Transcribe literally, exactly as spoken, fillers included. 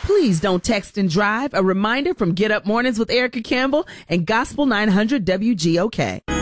Please don't text and drive. A reminder from Get Up Mornings with Erica Campbell and Gospel nine hundred W G O K.